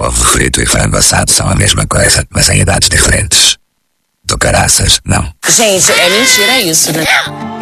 Ovo frito e frango assado são a mesma coisa, mas em idades diferentes. Do caraças, não. Gente, é mentira isso, né?